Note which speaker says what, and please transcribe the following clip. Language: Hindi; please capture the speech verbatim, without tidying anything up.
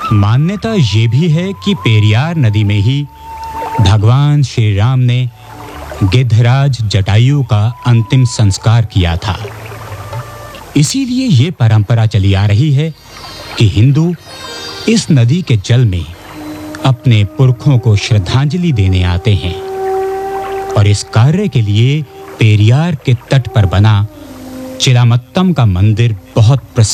Speaker 1: मान्यता ये भी है कि पेरियार नदी में ही भगवान श्री राम ने गिद्धराज जटायु का अंतिम संस्कार किया था। इसीलिए ये परंपरा चली आ रही है कि हिंदू इस नदी के जल में अपने पुरखों को श्रद्धांजलि देने आते हैं और इस कार्य के लिए पेरियार के तट पर बना चिलामत्तम का मंदिर बहुत प्रसिद्ध